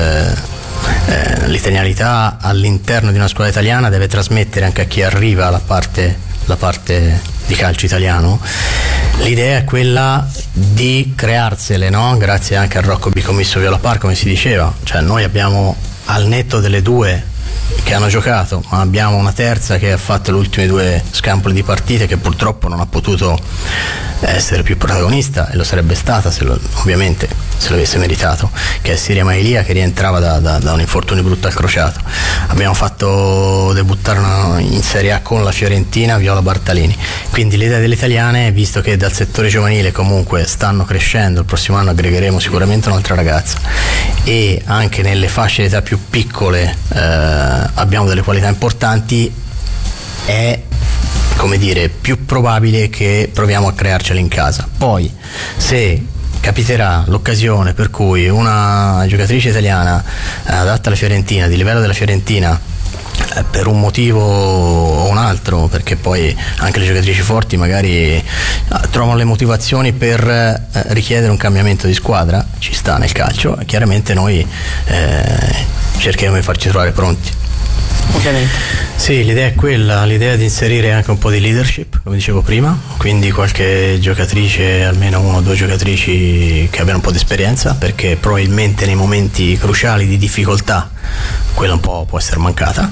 l'italianità all'interno di una squadra italiana deve trasmettere anche a chi arriva la parte di calcio italiano, l'idea è quella di crearsele, no? Grazie anche al Rocco Bicommisso Viola Par, come si diceva, cioè noi abbiamo, al netto delle 2 che hanno giocato, ma abbiamo una terza che ha fatto le ultime 2 scampoli di partite, che purtroppo non ha potuto essere più protagonista, e lo sarebbe stata ovviamente se l'avesse meritato, che è Siria Maelia, che rientrava da un infortunio brutto al crociato. Abbiamo fatto debuttare in Serie A con la Fiorentina Viola Bartalini, quindi l'idea delle italiane, visto che dal settore giovanile comunque stanno crescendo, il prossimo anno aggregheremo sicuramente un'altra ragazza, e anche nelle fasce d'età più piccole abbiamo delle qualità importanti, è, come dire, più probabile che proviamo a crearcele in casa. Poi se capiterà l'occasione per cui una giocatrice italiana adatta alla Fiorentina, di livello della Fiorentina, per un motivo o un altro, perché poi anche le giocatrici forti magari trovano le motivazioni per richiedere un cambiamento di squadra, ci sta nel calcio, chiaramente noi cercheremo di farci trovare pronti. Ovviamente. Sì, l'idea è quella, l'idea di inserire anche un po' di leadership, come dicevo prima, quindi qualche giocatrice, almeno 1 o 2 giocatrici che abbiano un po' di esperienza, perché probabilmente nei momenti cruciali di difficoltà quella un po' può essere mancata.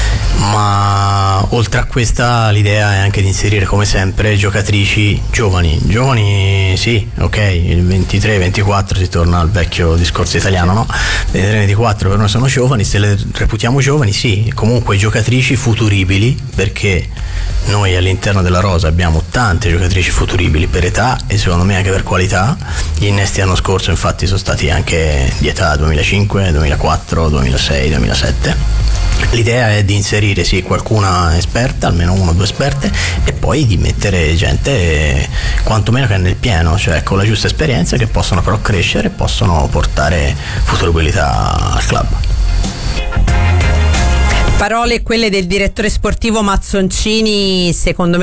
Ma oltre a questa, l'idea è anche di inserire, come sempre, giocatrici giovani, sì, ok, il 23-24 si torna al vecchio discorso italiano, no? 23-24 per noi sono giovani, se le reputiamo giovani, sì, comunque giocatrici futuribili, perché noi all'interno della rosa abbiamo tante giocatrici futuribili per età e secondo me anche per qualità. Gli innesti l'anno scorso infatti sono stati anche di età 2005, 2004, 2006, 2007. L'idea è di inserire sì qualcuna esperta, almeno 1 o 2 esperte, e poi di mettere gente quantomeno che è nel pieno, cioè con la giusta esperienza, che possono però crescere e possono portare futuribilità al club. Parole quelle del direttore sportivo Mazzoncini, secondo me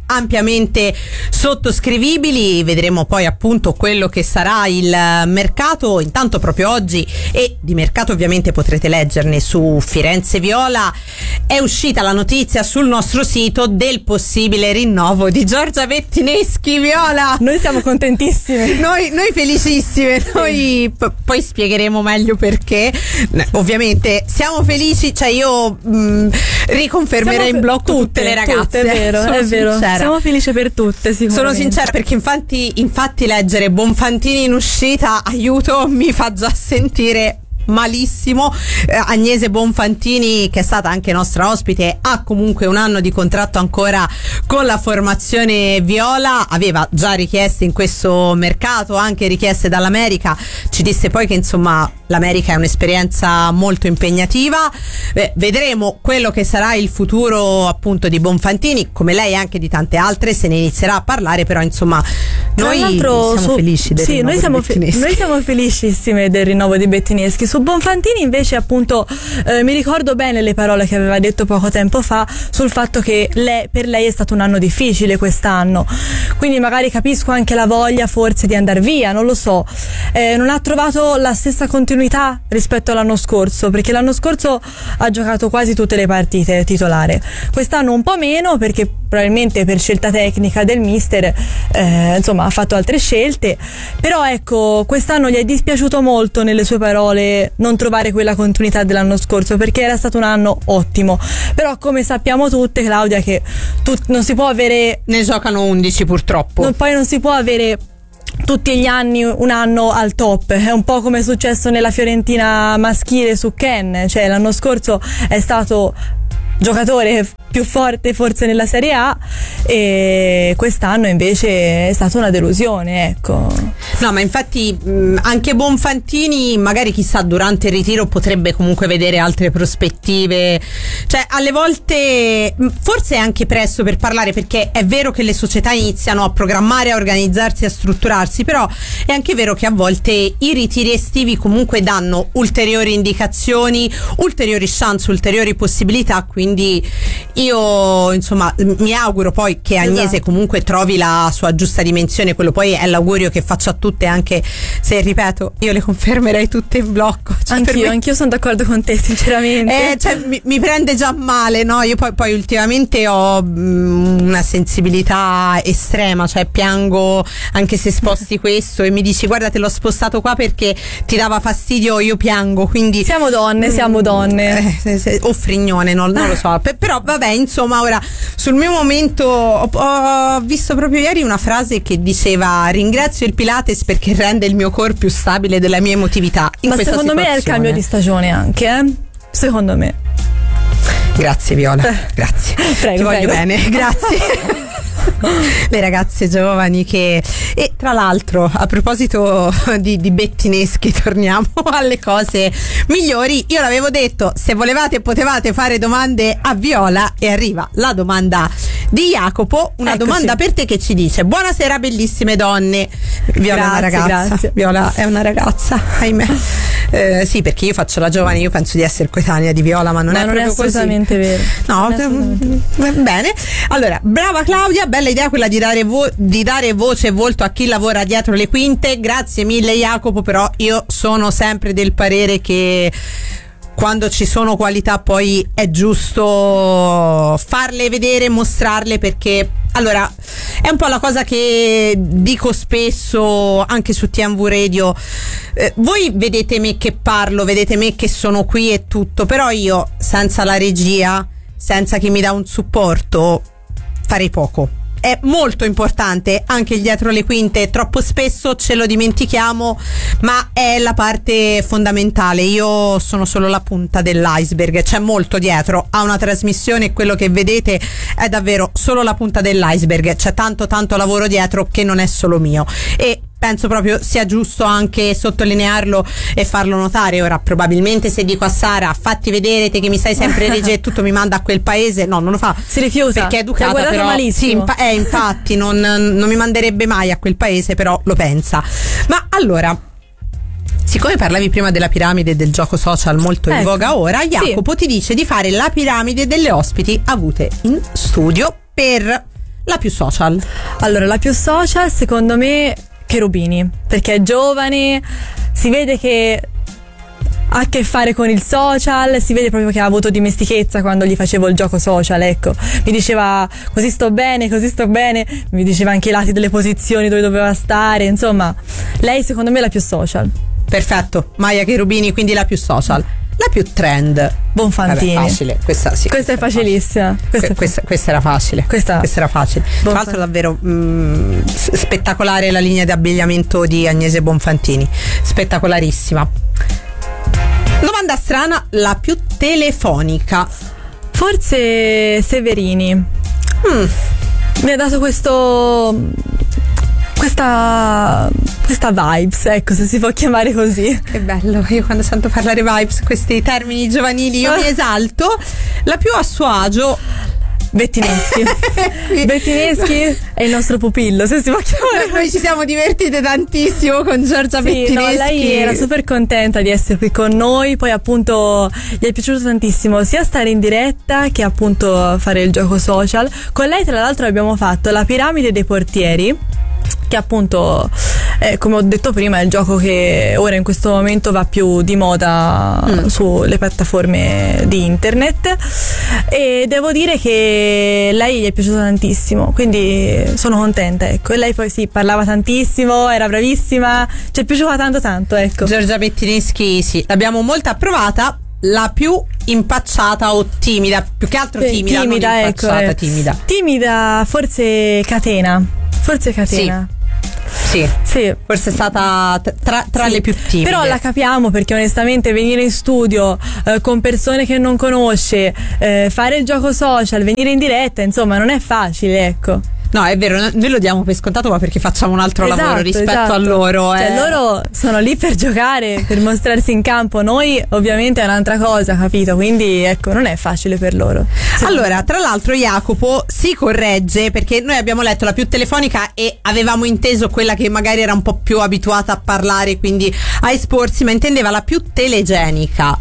ampiamente sottoscrivibili. Vedremo poi appunto quello che sarà il mercato. Intanto proprio oggi, e di mercato ovviamente potrete leggerne su Firenze Viola, è uscita la notizia sul nostro sito del possibile rinnovo di Giorgia Bettineschi. Viola, Noi siamo contentissime. Noi felicissime, noi poi spiegheremo meglio perché. Ovviamente siamo felici, cioè io riconfermerei in blocco tutte le ragazze. Tutte, è vero, è vero. Sincera. Siamo felici per tutte, sicuramente. Sono sincera, perché infatti leggere Bonfantini in uscita, aiuto, mi fa già sentire malissimo. Agnese Bonfantini, che è stata anche nostra ospite, ha comunque un anno di contratto ancora con la formazione viola, aveva già richieste in questo mercato, anche richieste dall'America. Ci disse poi che insomma l'America è un'esperienza molto impegnativa. Vedremo quello che sarà il futuro appunto di Bonfantini, come lei anche di tante altre se ne inizierà a parlare, però insomma noi siamo felici del rinnovo di Bettineschi. Noi siamo felicissime del rinnovo di Bettineschi. Su Bonfantini invece appunto mi ricordo bene le parole che aveva detto poco tempo fa sul fatto che per lei è stato un anno difficile quest'anno, quindi magari capisco anche la voglia forse di andare via, non lo so. Non ha trovato la stessa continuità rispetto all'anno scorso, perché l'anno scorso ha giocato quasi tutte le partite titolare, quest'anno un po' meno perché probabilmente per scelta tecnica del mister insomma ha fatto altre scelte, però ecco, quest'anno gli è dispiaciuto molto nelle sue parole non trovare quella continuità dell'anno scorso, perché era stato un anno ottimo, però come sappiamo tutte, Claudia, che non si può avere, ne giocano 11 purtroppo, poi non si può avere tutti gli anni un anno al top. È un po' come è successo nella Fiorentina maschile su Ken, cioè l'anno scorso è stato giocatore più forte forse nella Serie A e quest'anno invece è stata una delusione, ecco. No, ma infatti anche Bonfantini magari chissà durante il ritiro potrebbe comunque vedere altre prospettive, cioè alle volte forse è anche presto per parlare, perché è vero che le società iniziano a programmare, a organizzarsi, a strutturarsi, però è anche vero che a volte i ritiri estivi comunque danno ulteriori indicazioni, ulteriori chance, ulteriori possibilità, quindi io insomma mi auguro poi che Agnese comunque trovi la sua giusta dimensione, quello poi è l'augurio che faccio a tutte, anche se ripeto io le confermerei tutte in blocco, cioè, anch'io sono d'accordo con te sinceramente, cioè, mi prende già male, no? Io poi ultimamente ho una sensibilità estrema, cioè piango anche se sposti questo e mi dici guarda te l'ho spostato qua perché ti dava fastidio, io piango, quindi siamo donne o frignone, non lo so, però vabbè, insomma, ora sul mio momento ho visto proprio ieri una frase che diceva: ringrazio il Pilates perché rende il mio core più stabile della mia emotività in ma questa secondo situazione. me è il cambio di stagione anche, secondo me. Grazie Viola, grazie. Prego, ti voglio bene, grazie. Le ragazze giovani che... E tra l'altro, a proposito di Bettineschi, torniamo alle cose migliori. Io l'avevo detto, se volevate potevate fare domande a Viola, e arriva la domanda di Jacopo, una domanda per te che ci dice: buonasera bellissime donne. Viola è una ragazza. Grazie. Viola è una ragazza, ahimè. Sì, perché io faccio la giovane, io penso di essere coetanea di Viola, ma non è proprio assolutamente così. vero. No, bene. Allora, brava Claudia, bella idea quella di dare voce e volto a chi lavora dietro le quinte. Grazie mille Jacopo, però io sono sempre del parere che quando ci sono qualità poi è giusto farle vedere, mostrarle, perché allora è un po' la cosa che dico spesso anche su TMV Radio. Voi vedete me che parlo, vedete me che sono qui e tutto, però io senza la regia, senza chi mi dà un supporto, farei poco. È molto importante anche il dietro le quinte, troppo spesso ce lo dimentichiamo, ma è la parte fondamentale. Io sono solo la punta dell'iceberg, c'è molto dietro a una trasmissione e quello che vedete è davvero solo la punta dell'iceberg, c'è tanto lavoro dietro che non è solo mio, e penso proprio sia giusto anche sottolinearlo e farlo notare. Ora probabilmente se dico a Sara fatti vedere te che mi sai sempre regia e tutto, mi manda a quel paese, no, non lo fa, si rifiuta perché è educata, però malissimo. Sì, infatti non mi manderebbe mai a quel paese, però lo pensa. Ma allora, siccome parlavi prima della piramide del gioco social molto in voga ora, Jacopo ti dice di fare la piramide delle ospiti avute in studio per la più social. Allora, la più social secondo me Cherubini, perché è giovane, si vede che ha a che fare con il social, si vede proprio che ha avuto dimestichezza quando gli facevo il gioco social, ecco. Mi diceva così sto bene, mi diceva anche i lati delle posizioni dove doveva stare, insomma, lei secondo me è la più social. Perfetto, Maia Cherubini, quindi la più social. La più trend, Bonfantini. Vabbè, facile, questa sì. Questa è facilissima. Questa era facile. Questa era facile. Tra l'altro davvero spettacolare la linea di abbigliamento di Agnese Bonfantini. Spettacolarissima. Domanda strana, la più telefonica. Forse Severini. Mi ha dato questa vibes, ecco, se si può chiamare così. Che bello, io quando sento parlare vibes, questi termini giovanili, io mi esalto. La più a suo agio, Bettineschi. Bettineschi è il nostro pupillo, se si può chiamare. Noi ci siamo divertite tantissimo con Giorgia Bettineschi. No, lei era super contenta di essere qui con noi, poi appunto gli è piaciuto tantissimo sia stare in diretta che appunto fare il gioco social. Con lei tra l'altro abbiamo fatto la piramide dei portieri, che appunto come ho detto prima è il gioco che ora in questo momento va più di moda sulle piattaforme di internet, e devo dire che lei gli è piaciuto tantissimo, quindi sono contenta, ecco. E lei poi sì, parlava tantissimo, era bravissima, ci è piaciuta tanto, ecco. Giorgia Bettineschi sì, l'abbiamo molto approvata. La più impacciata o timida, più che altro timida, non impacciata, ecco, timida, forse Catena. Sì, forse è stata tra le più timide. Però la capiamo, perché onestamente venire in studio con persone che non conosce, fare il gioco social, venire in diretta, insomma non è facile, ecco. No, è vero, noi lo diamo per scontato, ma perché facciamo un altro lavoro rispetto a loro. Cioè loro sono lì per giocare, per mostrarsi in campo, noi ovviamente è un'altra cosa, capito? Quindi ecco, non è facile per loro. Allora, tra l'altro Jacopo si corregge, perché noi abbiamo letto la più telefonica e avevamo inteso quella che magari era un po' più abituata a parlare, quindi a esporsi, ma intendeva la più telegenica.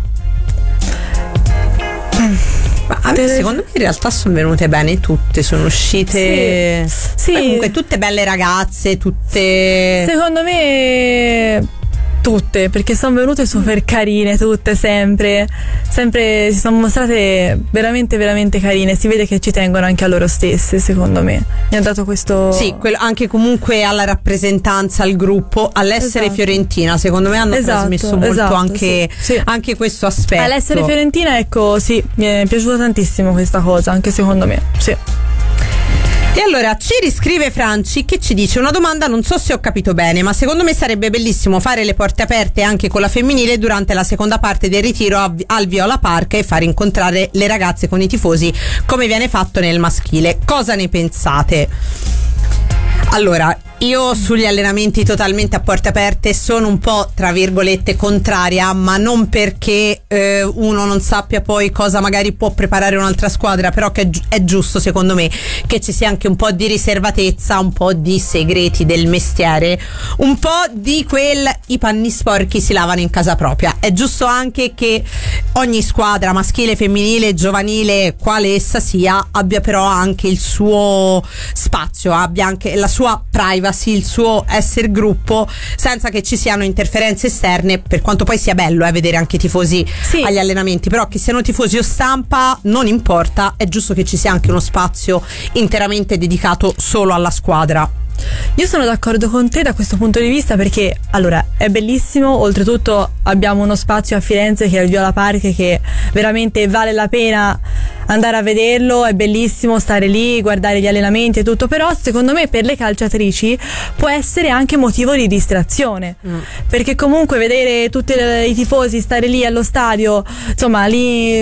Ma secondo me in realtà sono venute bene tutte, sono uscite sì. Comunque tutte belle ragazze, tutte, secondo me tutte, perché sono venute super carine tutte, sempre si sono mostrate veramente veramente carine, si vede che ci tengono anche a loro stesse, secondo me mi ha dato questo anche comunque alla rappresentanza, al gruppo, all'essere fiorentina, secondo me hanno trasmesso molto anche questo aspetto. All'essere fiorentina, ecco, sì, mi è piaciuta tantissimo questa cosa, anche secondo me, sì. E allora ci riscrive Franci, che ci dice: una domanda, non so se ho capito bene, ma secondo me sarebbe bellissimo fare le porte aperte anche con la femminile durante la seconda parte del ritiro al Viola Park e far incontrare le ragazze con i tifosi come viene fatto nel maschile. Cosa ne pensate? Allora, io sugli allenamenti totalmente a porte aperte sono un po' tra virgolette contraria, ma non perché uno non sappia poi cosa magari può preparare un'altra squadra, però che è giusto secondo me che ci sia anche un po' di riservatezza, un po' di segreti del mestiere, un po' di i panni sporchi si lavano in casa propria. È giusto anche che ogni squadra maschile, femminile, giovanile, quale essa sia, abbia però anche il suo spazio, abbia anche la sua privacy, il suo essere gruppo, senza che ci siano interferenze esterne, per quanto poi sia bello vedere anche i tifosi agli allenamenti, però che siano tifosi o stampa non importa, è giusto che ci sia anche uno spazio interamente dedicato solo alla squadra. Io sono d'accordo con te da questo punto di vista, perché allora è bellissimo, oltretutto abbiamo uno spazio a Firenze che è il Viola Park, che veramente vale la pena andare a vederlo, è bellissimo stare lì, guardare gli allenamenti e tutto, però secondo me per le calciatrici può essere anche motivo di distrazione, perché comunque vedere tutti i tifosi stare lì allo stadio, insomma lì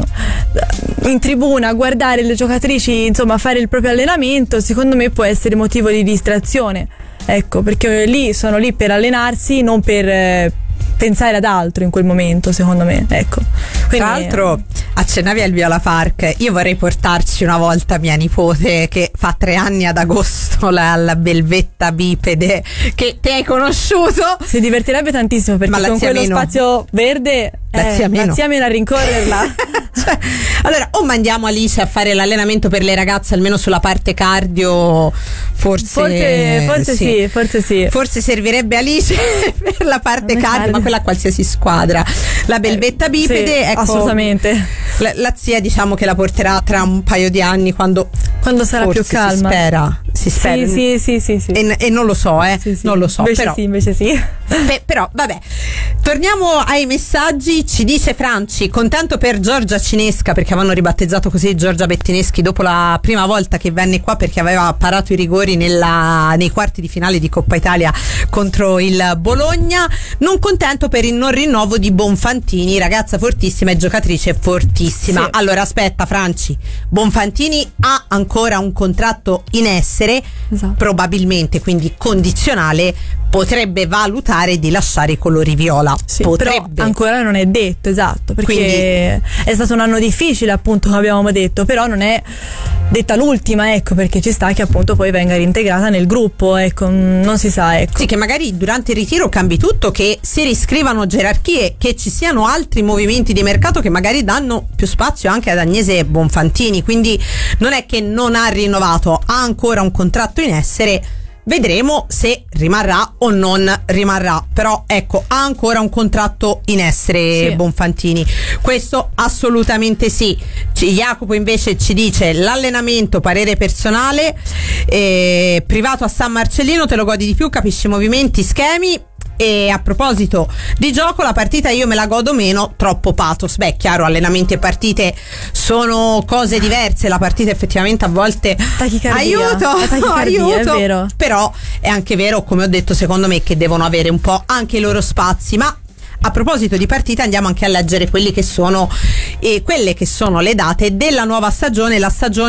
in tribuna a guardare le giocatrici, insomma fare il proprio allenamento, secondo me può essere motivo di distrazione, ecco, perché lì sono lì per allenarsi, non per pensare ad altro in quel momento, secondo me, ecco. Quindi, tra l'altro accennavi al Viola Park, io vorrei portarci una volta mia nipote che fa 3 anni ad agosto, la belvetta bipede che te hai conosciuto. Si divertirebbe tantissimo perché con quello spazio verde la zia meno a rincorrerla. Cioè, allora o mandiamo Alice a fare l'allenamento per le ragazze almeno sulla parte cardio, forse sì. Forse servirebbe Alice per la parte cardio, ma quella a qualsiasi squadra. La belvetta bipede, ecco, assolutamente. La zia diciamo che la porterà tra un paio di anni quando sarà più calma. Si spera. Sì. E non lo so, non lo so. Invece sì. Però vabbè, torniamo ai messaggi. Ci dice Franci: contento per Giorgia Cinesca, perché avevano ribattezzato così Giorgia Bettineschi dopo la prima volta che venne qua, perché aveva parato i rigori nei quarti di finale di Coppa Italia contro il Bologna. Non contento per il non rinnovo di Bonfantini, ragazza fortissima e giocatrice fortissima. Sì. Allora aspetta Franci, Bonfantini ha ancora un contratto in essere, esatto. Probabilmente, quindi condizionale, potrebbe valutare di lasciare i colori viola. Sì, però ancora non è detto, esatto, perché quindi è stato un anno difficile, appunto, come abbiamo detto, però non è detta l'ultima, ecco, perché ci sta che appunto poi venga reintegrata nel gruppo, ecco, non si sa, ecco. Sì, che magari durante il ritiro cambi tutto, che si riscrivano gerarchie, che ci siano altri movimenti di mercato che magari danno più spazio anche ad Agnese Bonfantini, quindi non è che non ha rinnovato, ha ancora un contratto in essere. Vedremo se rimarrà o non rimarrà, però ecco, ha ancora un contratto in essere, sì. Bonfantini, questo assolutamente sì. Jacopo invece ci dice: l'allenamento, parere personale, privato a San Marcellino, te lo godi di più, capisci i movimenti, schemi. E a proposito di gioco, la partita io me la godo meno, troppo pathos. Beh, chiaro, allenamenti e partite sono cose diverse. La partita effettivamente a volte aiuto, è vero. Però è anche vero, come ho detto, secondo me, che devono avere un po' anche i loro spazi. Ma a proposito di partita, andiamo anche a leggere quelli che sono quelle che sono le date della nuova stagione, la stagione